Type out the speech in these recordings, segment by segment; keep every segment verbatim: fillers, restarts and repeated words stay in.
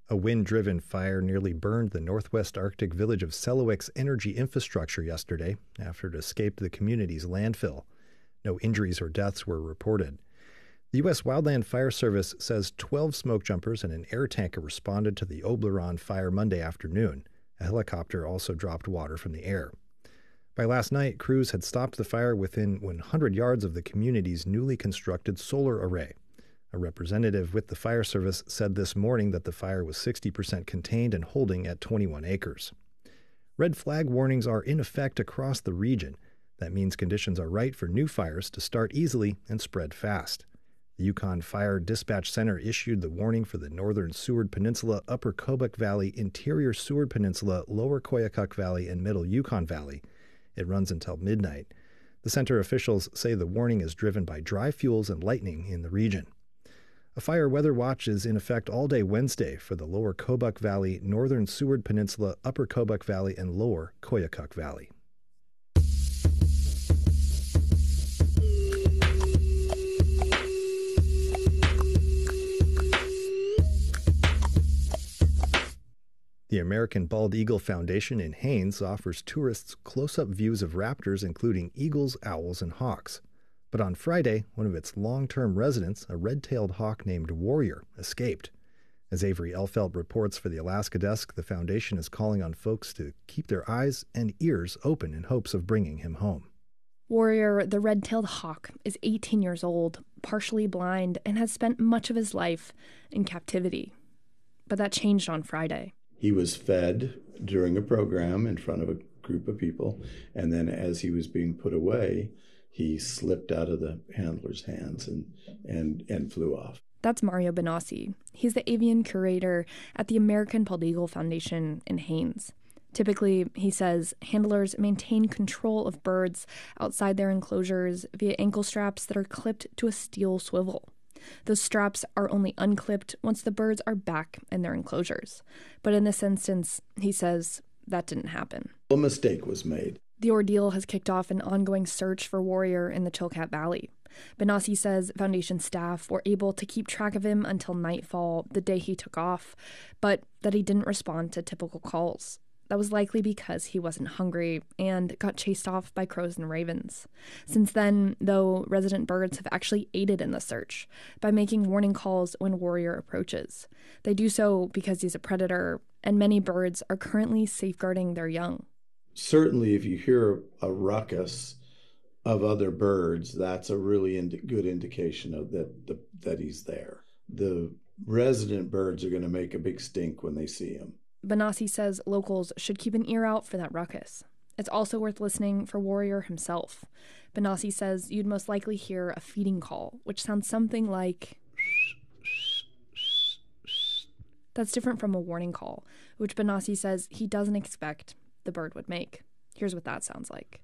A wind-driven fire nearly burned the northwest Arctic village of Selawik's energy infrastructure yesterday after it escaped the community's landfill. No injuries or deaths were reported. The U S Wildland Fire Service says twelve smoke jumpers and an air tanker responded to the Obleron fire Monday afternoon. A helicopter also dropped water from the air. By last night, crews had stopped the fire within one hundred yards of the community's newly constructed solar array. A representative with the fire service said this morning that the fire was sixty percent contained and holding at twenty-one acres. Red flag warnings are in effect across the region. That means conditions are right for new fires to start easily and spread fast. The Yukon Fire Dispatch Center issued the warning for the northern Seward Peninsula, Upper Kobuk Valley, interior Seward Peninsula, lower Koyukuk Valley, and middle Yukon Valley. It runs until midnight. The center officials say the warning is driven by dry fuels and lightning in the region. A fire weather watch is in effect all day Wednesday for the lower Kobuk Valley, northern Seward Peninsula, upper Kobuk Valley, and lower Koyukuk Valley. The American Bald Eagle Foundation in Haines offers tourists close-up views of raptors, including eagles, owls, and hawks. But on Friday, one of its long-term residents, a red-tailed hawk named Warrior, escaped. As Avery Elfelt reports for the Alaska Desk, the foundation is calling on folks to keep their eyes and ears open in hopes of bringing him home. Warrior, the red-tailed hawk, is eighteen years old, partially blind, and has spent much of his life in captivity. But that changed on Friday. He was fed during a program in front of a group of people, and then as he was being put away, he slipped out of the handler's hands and, and, and flew off. That's Mario Benassi. He's the avian curator at the American Bald Eagle Foundation in Haines. Typically, he says, handlers maintain control of birds outside their enclosures via ankle straps that are clipped to a steel swivel. Those straps are only unclipped once the birds are back in their enclosures. But in this instance, he says, that didn't happen. A mistake was made. The ordeal has kicked off an ongoing search for Warrior in the Chilkat Valley. Benassi says Foundation staff were able to keep track of him until nightfall the day he took off, but that he didn't respond to typical calls. That was likely because he wasn't hungry and got chased off by crows and ravens. Since then, though, resident birds have actually aided in the search by making warning calls when Warrior approaches. They do so because he's a predator, and many birds are currently safeguarding their young. Certainly, if you hear a ruckus of other birds, that's a really ind- good indication of that the, that he's there. The resident birds are going to make a big stink when they see him. Benassi says locals should keep an ear out for that ruckus. It's also worth listening for Warrior himself. Benassi says you'd most likely hear a feeding call, which sounds something like... That's different from a warning call, which Benassi says he doesn't expect the bird would make. Here's what that sounds like.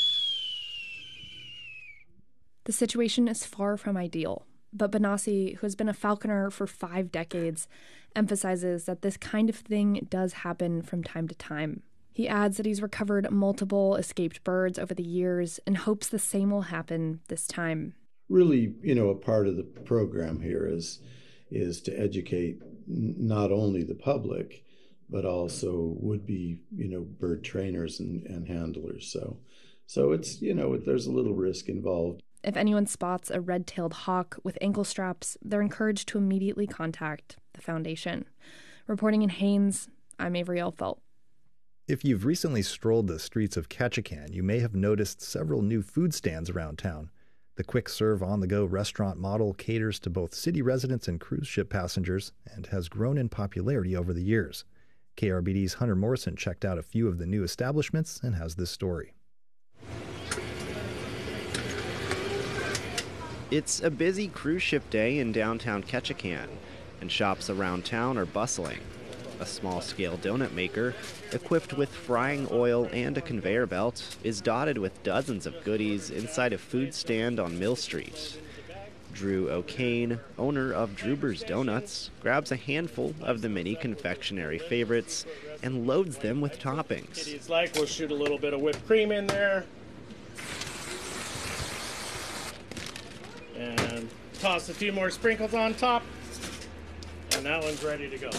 The situation is far from ideal, but Benassi, who has been a falconer for five decades, emphasizes that this kind of thing does happen from time to time. He adds that he's recovered multiple escaped birds over the years and hopes the same will happen this time. Really, you know, a part of the program here is is to educate not only the public, but also would-be, you know, bird trainers and, and handlers. So, so it's, you know, there's a little risk involved. If anyone spots a red-tailed hawk with ankle straps, they're encouraged to immediately contact the foundation. Reporting in Haines, I'm Avery Elfelt. If you've recently strolled the streets of Ketchikan, you may have noticed several new food stands around town. The quick-serve on-the-go restaurant model caters to both city residents and cruise ship passengers and has grown in popularity over the years. K R B D's Hunter Morrison checked out a few of the new establishments and has this story. It's a busy cruise ship day in downtown Ketchikan, and shops around town are bustling. A small-scale donut maker, equipped with frying oil and a conveyor belt, is dotted with dozens of goodies inside a food stand on Mill Street. Drew O'Kane, owner of Druber's Donuts, grabs a handful of the mini confectionery favorites and loads them with toppings. Kitty's like, we'll shoot a little bit of whipped cream in there. And toss a few more sprinkles on top. And that one's ready to go.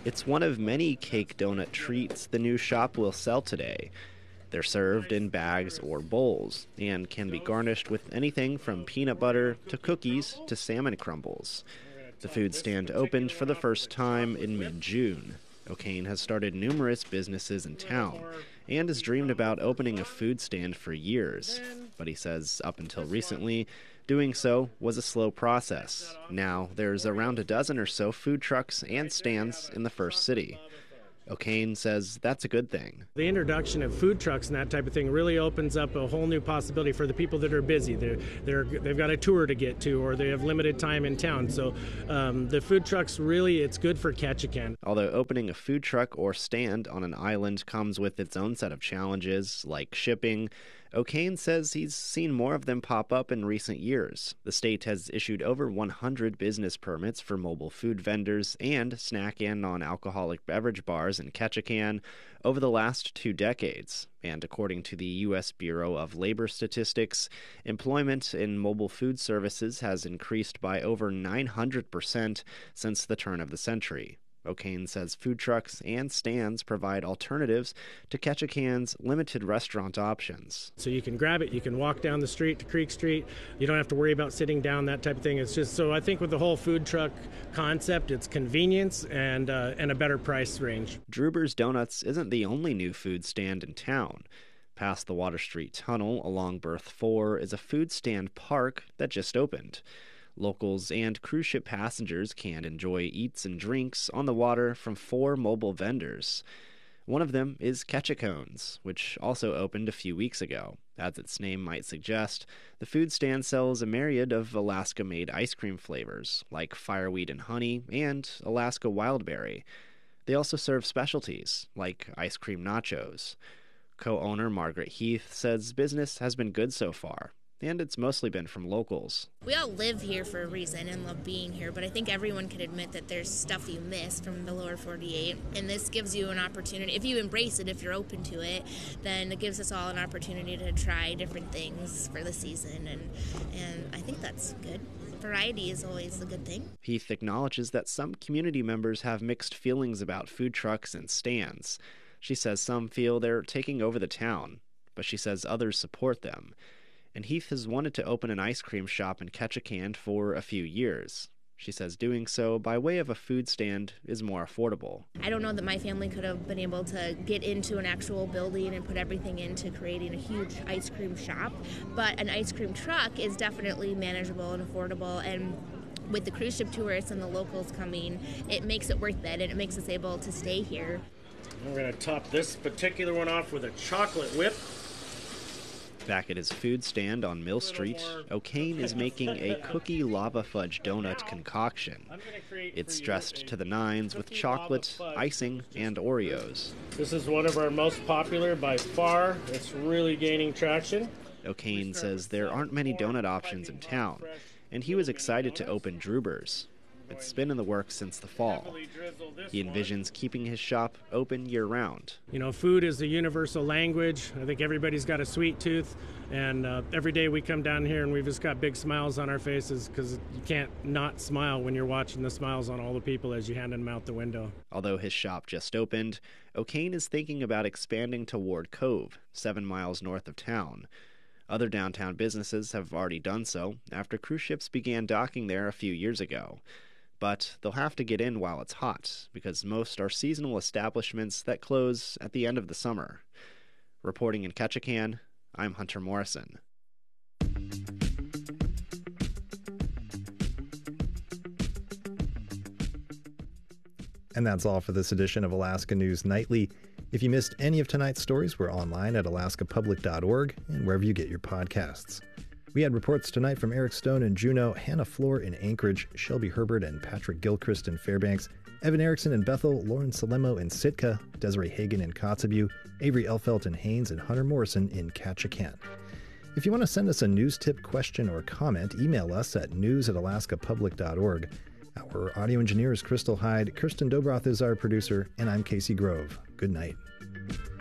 It's one of many cake donut treats the new shop will sell today. They're served in bags or bowls and can be garnished with anything from peanut butter to cookies to salmon crumbles. The food stand opened for the first time in mid-June. O'Kane has started numerous businesses in town and has dreamed about opening a food stand for years. But he says up until recently, doing so was a slow process. Now there's around a dozen or so food trucks and stands in the first city. O'Kane says that's a good thing. The introduction of food trucks and that type of thing really opens up a whole new possibility for the people that are busy. They're, they're, they've got a tour to get to, or they have limited time in town. So um, the food trucks, really, it's good for Ketchikan. Although opening a food truck or stand on an island comes with its own set of challenges, like shipping, O'Kane says he's seen more of them pop up in recent years. The state has issued over one hundred business permits for mobile food vendors and snack and non-alcoholic beverage bars in Ketchikan over the last two decades. And according to the U S Bureau of Labor Statistics, employment in mobile food services has increased by over nine hundred percent since the turn of the century. O'Kane says food trucks and stands provide alternatives to Ketchikan's limited restaurant options. So you can grab it, you can walk down the street to Creek Street, you don't have to worry about sitting down, that type of thing. It's just, so I think with the whole food truck concept, it's convenience and, uh, and a better price range. Druber's Donuts isn't the only new food stand in town. Past the Water Street Tunnel along Berth four is a food stand park that just opened. Locals and cruise ship passengers can enjoy eats and drinks on the water from four mobile vendors. One of them is Ketchicones, which also opened a few weeks ago. As its name might suggest, the food stand sells a myriad of Alaska-made ice cream flavors, like fireweed and honey and Alaska wildberry. They also serve specialties, like ice cream nachos. Co-owner Margaret Heath says business has been good so far, and it's mostly been from locals. We all live here for a reason and love being here, but I think everyone can admit that there's stuff you miss from the lower forty-eight, and this gives you an opportunity. If you embrace it, if you're open to it, then it gives us all an opportunity to try different things for the season, and, and I think that's good. Variety is always a good thing. Heath acknowledges that some community members have mixed feelings about food trucks and stands. She says some feel they're taking over the town, but she says others support them. And Heath has wanted to open an ice cream shop in Ketchikan for a few years. She says doing so by way of a food stand is more affordable. I don't know that my family could have been able to get into an actual building and put everything into creating a huge ice cream shop, but an ice cream truck is definitely manageable and affordable, and with the cruise ship tourists and the locals coming, it makes it worth it, and it makes us able to stay here. We're going to top this particular one off with a chocolate whip. Back at his food stand on Mill Street, O'Kane is making a cookie lava fudge donut concoction. It's dressed to the nines with chocolate, icing, and Oreos. This is one of our most popular by far. It's really gaining traction. O'Kane says there aren't many donut options in town, and he was excited to open Druber's. It's been in the works since the fall. He envisions keeping his shop open year-round. You know, food is a universal language. I think everybody's got a sweet tooth, and uh, every day we come down here and we've just got big smiles on our faces, because you can't not smile when you're watching the smiles on all the people as you hand them out the window. Although his shop just opened, O'Kane is thinking about expanding to Ward Cove, seven miles north of town. Other downtown businesses have already done so after cruise ships began docking there a few years ago. But they'll have to get in while it's hot, because most are seasonal establishments that close at the end of the summer. Reporting in Ketchikan, I'm Hunter Morrison. And that's all for this edition of Alaska News Nightly. If you missed any of tonight's stories, we're online at alaska public dot org and wherever you get your podcasts. We had reports tonight from Eric Stone in Juneau, Hannah Floor in Anchorage, Shelby Herbert and Patrick Gilchrist in Fairbanks, Evan Erickson in Bethel, Lauren Salemo in Sitka, Desiree Hagan in Kotzebue, Avery Elfelt in Haines, and Hunter Morrison in Ketchikan. If you want to send us a news tip, question, or comment, email us at news at alaska public dot org. Our audio engineer is Crystal Hyde, Kirsten Dobroth is our producer, and I'm Casey Grove. Good night.